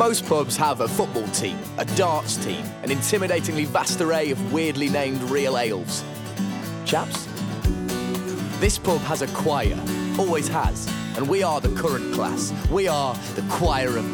Most pubs have a football team, a darts team, an intimidatingly vast array of weirdly named real ales. Chaps? This pub has a choir, always has, and we are the current class. We are the choir of